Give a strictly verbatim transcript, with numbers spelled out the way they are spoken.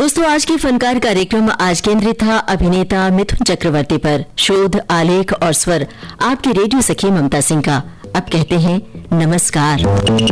दोस्तों, आज के फनकार कार्यक्रम आज केंद्रित था अभिनेता मिथुन चक्रवर्ती पर। शोध, आलेख और स्वर आपकी रेडियो सखी ममता सिंह का। अब कहते हैं नमस्कार।